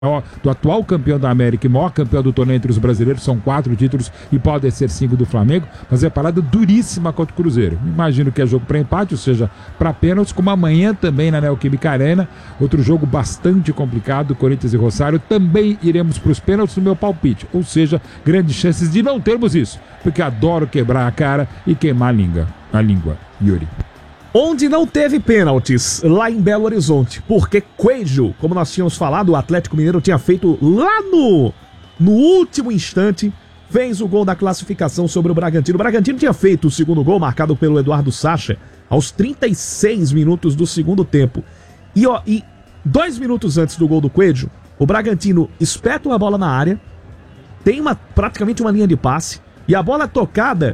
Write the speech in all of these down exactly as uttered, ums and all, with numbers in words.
do atual campeão da América e maior campeão do torneio entre os brasileiros, são quatro títulos e podem ser cinco do Flamengo, mas é parada duríssima contra o Cruzeiro. Imagino que é jogo para empate, ou seja, para pênaltis, como amanhã também na Neoquímica Arena, outro jogo bastante complicado, Corinthians e Rosário, também iremos para os pênaltis no meu palpite, ou seja, grandes chances de não termos isso, porque adoro quebrar a cara e queimar a língua, a língua. Yuri. Onde não teve pênaltis, lá em Belo Horizonte, porque Coelho, como nós tínhamos falado, o Atlético Mineiro tinha feito lá no, no último instante, fez o gol da classificação sobre o Bragantino. O Bragantino tinha feito o segundo gol, marcado pelo Eduardo Sacha, aos trinta e seis minutos do segundo tempo. E, ó, e dois minutos antes do gol do Coelho, o Bragantino espeta uma bola na área, tem uma, praticamente uma linha de passe, e a bola é tocada.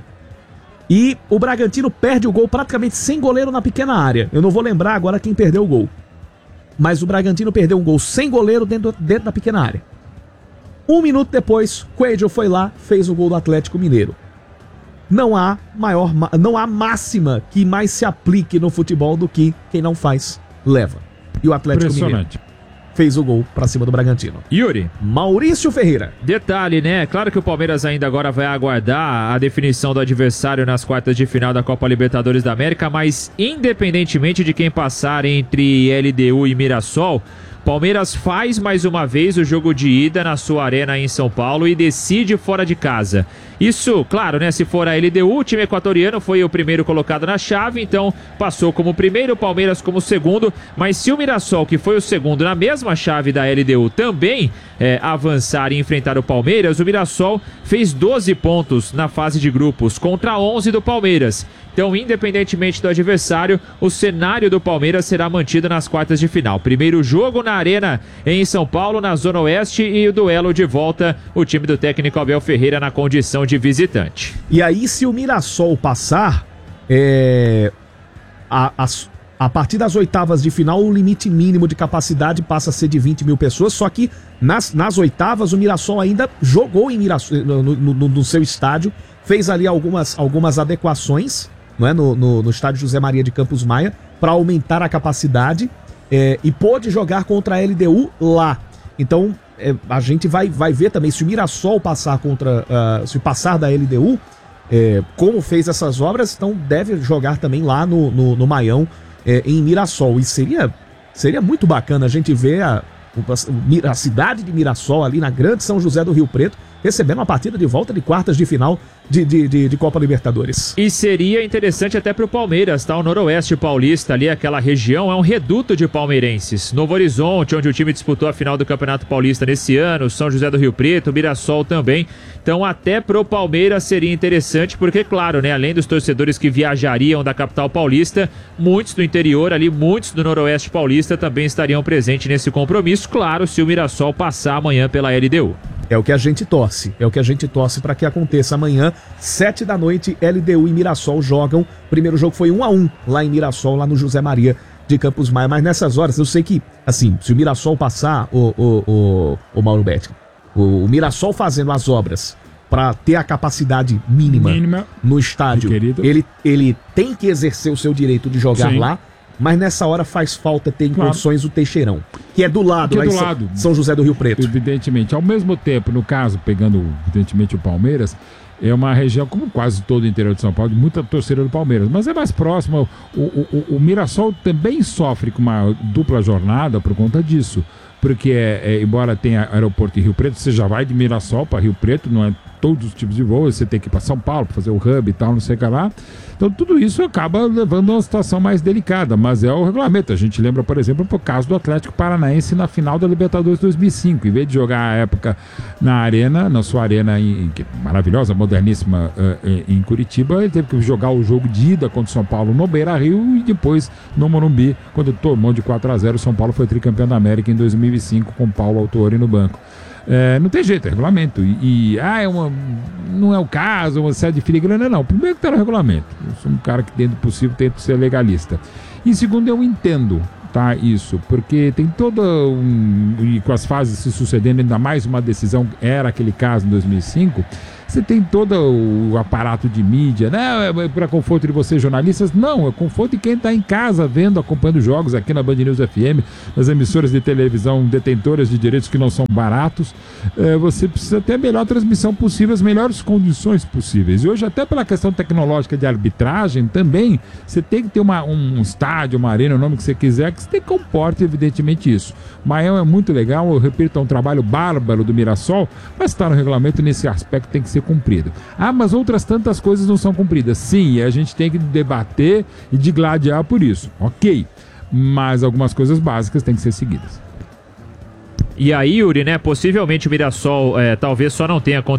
E o Bragantino perde o gol praticamente sem goleiro na pequena área. Eu não vou lembrar agora quem perdeu o gol. Mas o Bragantino perdeu um gol sem goleiro dentro, dentro da pequena área. Um minuto depois, Coelho foi lá, fez o gol do Atlético Mineiro. Não há maior, não há máxima que mais se aplique no futebol do que quem não faz, leva. E o Atlético Mineiro fez o gol pra cima do Bragantino. Yuri. Maurício Ferreira. Detalhe, né? Claro que o Palmeiras ainda agora vai aguardar a definição do adversário nas quartas de final da Copa Libertadores da América, mas independentemente de quem passar entre L D U e Mirassol, Palmeiras faz mais uma vez o jogo de ida na sua arena em São Paulo e decide fora de casa. Isso, claro, né? Se for a L D U, o time equatoriano foi o primeiro colocado na chave, então passou como primeiro, o Palmeiras como segundo. Mas se o Mirassol, que foi o segundo na mesma chave da L D U, também é, avançar e enfrentar o Palmeiras, o Mirassol fez doze pontos na fase de grupos contra onze do Palmeiras. Então, independentemente do adversário, o cenário do Palmeiras será mantido nas quartas de final. Primeiro jogo na Arena em São Paulo, na Zona Oeste, e o duelo de volta, o time do técnico Abel Ferreira na condição de visitante. E aí, se o Mirassol passar, é... a, a, a partir das oitavas de final, o limite mínimo de capacidade passa a ser de vinte mil pessoas, só que nas, nas oitavas o Mirassol ainda jogou em Mirassol, no, no, no, no seu estádio, fez ali algumas, algumas adequações, não é? no, no, no estádio José Maria de Campos Maia, para aumentar a capacidade, é, e pôde jogar contra a L D U lá. Então, é, a gente vai, vai ver também se o Mirassol passar contra, uh, se passar da L D U, é, como fez essas obras, então deve jogar também lá no, no, no Maião, é, em Mirassol. E seria, seria muito bacana a gente ver a, a cidade de Mirassol ali na Grande São José do Rio Preto, recebendo uma partida de volta de quartas de final de, de, de, de Copa Libertadores. E seria interessante até pro Palmeiras, tá? O Noroeste Paulista ali, aquela região, é um reduto de palmeirenses. Novo Horizonte, onde o time disputou a final do Campeonato Paulista nesse ano, São José do Rio Preto, Mirassol também. Então até pro Palmeiras seria interessante, porque claro, né? Além dos torcedores que viajariam da capital paulista, muitos do interior ali, muitos do Noroeste Paulista também estariam presentes nesse compromisso, claro, se o Mirassol passar amanhã pela L D U. É o que a gente torce, é o que a gente torce para que aconteça amanhã, sete da noite, L D U e Mirassol jogam. O primeiro jogo foi um a um lá em Mirassol, lá no José Maria de Campos Maia. Mas nessas horas, eu sei que, assim, se o Mirassol passar, o, o, o, o Mauro Betti, o, o Mirassol fazendo as obras para ter a capacidade mínima, mínima no estádio, ele, ele tem que exercer o seu direito de jogar Sim. lá. Mas nessa hora faz falta ter em claro. condições o Teixeirão, que é do lado, que é lá do em lado, São José do Rio Preto. Evidentemente. Ao mesmo tempo, no caso, pegando evidentemente o Palmeiras, é uma região, como quase todo o interior de São Paulo, de muita torcida do Palmeiras, mas é mais próximo. O, o, o, o Mirassol também sofre com uma dupla jornada por conta disso. Porque, é, é, embora tenha aeroporto em Rio Preto, você já vai de Mirassol para Rio Preto, não é todos os tipos de voo, você tem que ir para São Paulo para fazer o hub e tal, não sei o que lá. Então tudo isso acaba levando a uma situação mais delicada, mas é o regulamento. A gente lembra, por exemplo, por caso do Atlético Paranaense na final da Libertadores dois mil e cinco. Em vez de jogar a época na arena, na sua arena em, que, maravilhosa, moderníssima, uh, em Curitiba, ele teve que jogar o jogo de ida contra o São Paulo no Beira-Rio e depois no Morumbi, quando tomou de quatro a zero. O São Paulo foi tricampeão da América em dois mil e cinco com Paulo Autuori no banco. É, não tem jeito, é regulamento. E, e ah, é uma, não é o caso, uma série de filigrana, não. Primeiro que está no regulamento. Eu sou um cara que, dentro do possível, tento ser legalista. E segundo, eu entendo, tá, isso, porque tem toda um... E com as fases se sucedendo, ainda mais uma decisão, era aquele caso em dois mil e cinco, você tem todo o aparato de mídia, né? É para conforto de vocês jornalistas? Não, é conforto de quem está em casa vendo, acompanhando jogos aqui na Band News F M, nas emissoras de televisão detentoras de direitos que não são baratos. É, você precisa ter a melhor transmissão possível, as melhores condições possíveis. E hoje, até pela questão tecnológica de arbitragem, também você tem que ter uma, um estádio, uma arena, o nome que você quiser, que você comporte, evidentemente, isso. Mael é muito legal, eu repito, é um trabalho bárbaro do Mirassol, mas está no regulamento, nesse aspecto tem que ser cumprido. Ah, mas outras tantas coisas não são cumpridas. Sim, e a gente tem que debater e digladiar por isso. Ok, mas algumas coisas básicas têm que ser seguidas. E aí, Yuri, né, possivelmente o Mirassol é, talvez só não tenha